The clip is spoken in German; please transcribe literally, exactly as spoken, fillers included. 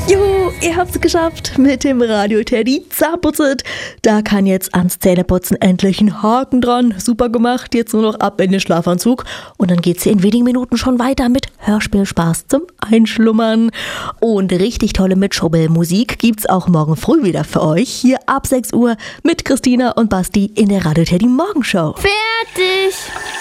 Juhu, ihr habt's geschafft mit dem Radio Teddy Zahnputzit. Da kann jetzt ans Zähneputzen endlich ein Haken dran. Super gemacht, jetzt nur noch ab in den Schlafanzug. Und dann geht's hier in wenigen Minuten schon weiter mit Hörspielspaß zum Einschlummern. Und richtig tolle Mitschrubbelmusik gibt's auch morgen früh wieder für euch. Hier ab sechs Uhr mit Christina und Basti in der Radio Teddy Morgenshow. Fertig!